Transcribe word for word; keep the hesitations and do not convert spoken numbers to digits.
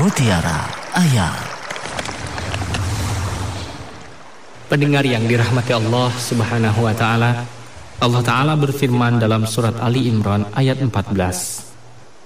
Mutiara Ayat. Pendengar yang dirahmati Allah Subhanahu wa taala, Allah taala berfirman dalam surat Ali Imran ayat empat belas.